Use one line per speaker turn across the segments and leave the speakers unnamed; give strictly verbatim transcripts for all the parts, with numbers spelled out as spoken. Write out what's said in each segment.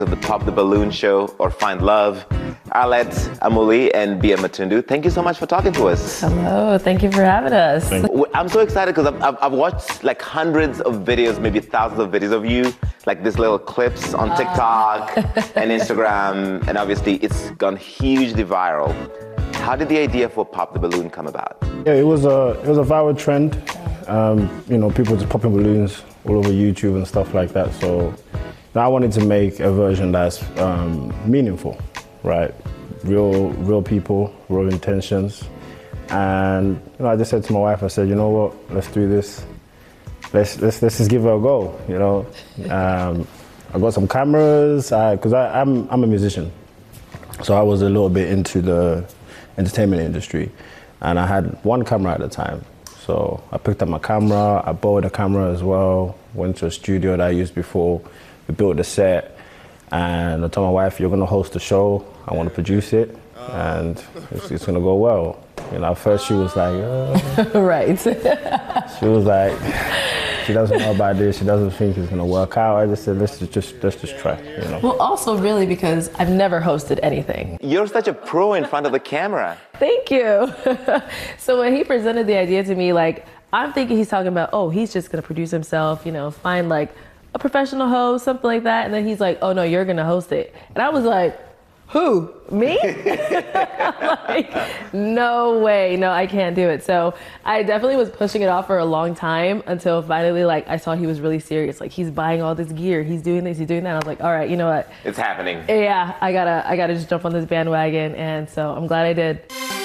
of the Pop the Balloon show or Find Love. Arlette Amuli and Bia Matundu, thank you so much for talking to us.
Hello, thank you for having us.
I'm so excited because I've, I've, I've watched like hundreds of videos, maybe thousands of videos of you, like these little clips on TikTok uh. and Instagram, and obviously it's gone hugely viral. How did the idea for Pop the Balloon come about?
Yeah, it was a it was a viral trend. Um, you know, people just popping balloons all over YouTube and stuff like that. So now I wanted to make a version that's um, meaningful, right? Real, real people, real intentions. And you know, I just said to my wife, I said, you know what, let's do this. Let's let's let's just give it a go. You know, um, I got some cameras because I, I, I'm I'm a musician, so I was a little bit into the entertainment industry, and I had one camera at the time. So I picked up my camera, I borrowed a camera as well, went to a studio that I used before, we built the set, and I told my wife, you're gonna host the show, I wanna produce it, and it's, it's gonna go well. You know, at first she was like, uh,
right.
She was like, she doesn't know about this, she doesn't think it's gonna work out. I just said, let's just, just let's just try, you know.
Well, also really because I've never hosted anything.
You're such a pro in front of the camera.
Thank you. So when he presented the idea to me, like, I'm thinking he's talking about, oh, he's just gonna produce himself, you know, find like a professional host, something like that. And then he's like, oh no, you're gonna host it. And I was like, who? Me? Like, no way. No, I can't do it. So I definitely was pushing it off for a long time until finally, like, I saw he was really serious. Like, he's buying all this gear. He's doing this, he's doing that. And I was like, all right, you know what?
It's happening.
Yeah, I gotta, I gotta just jump on this bandwagon. And so I'm glad I did.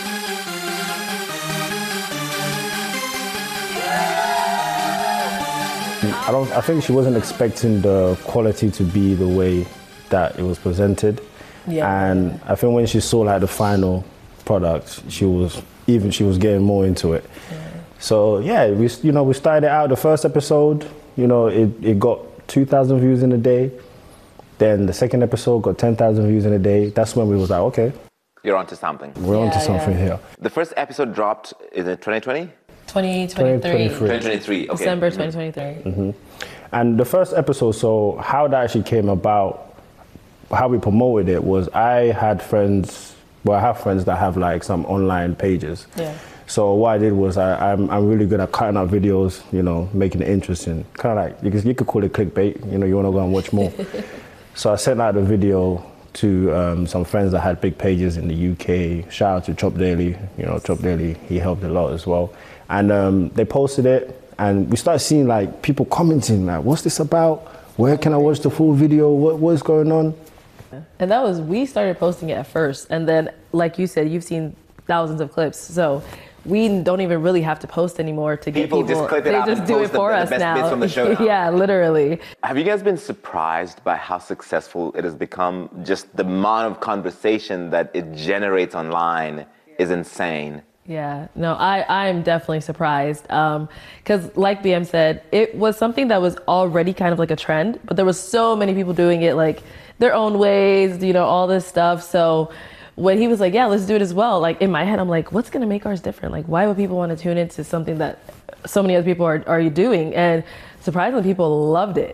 I don't, I think she wasn't expecting the quality to be the way that it was presented. Yeah. And I think when she saw like the final product, she was even she was getting more into it. Yeah. So yeah, we you know we started out the first episode. You know it, it got two thousand views in a day. Then the second episode got ten thousand views in a day. That's when we was like, okay,
you're onto something.
We're
yeah,
onto something
yeah.
here.
The first episode dropped in twenty twenty.
twenty twenty-three.
twenty twenty-three. Okay.
December twenty twenty-three.
Mm-hmm. And the first episode, so how that actually came about. How we promoted it was I had friends, well I have friends that have like some online pages. Yeah. So what I did was I, I'm, I'm really good at cutting out videos, you know, making it interesting. Kind of like, you could, you could call it clickbait, you know, you want to go and watch more. So I sent out the video to um, some friends that had big pages in the U K. Shout out to Chop Daily, you know, Chop Daily, he helped a lot as well. And um, they posted it and we started seeing like people commenting like, what's this about? Where can I watch the full video? What, what's going on?
And that was, we started posting it at first. And then, like you said, you've seen thousands of clips. So we don't even really have to post anymore to get people.
People just clip it
they
out
just
and
do
post
it for
the,
us
the best
now.
bits from the show now.
Yeah, literally.
Have you guys been surprised by how successful it has become? Just the amount of conversation that it generates online is insane.
Yeah, no, I, I'm definitely surprised. Because um, like B M said, it was something that was already kind of like a trend, but there was so many people doing it like their own ways, you know, all this stuff. So when he was like, yeah, let's do it as well. Like in my head, I'm like, what's going to make ours different? Like, why would people want to tune into something that so many other people are, are doing? And surprisingly, people loved it.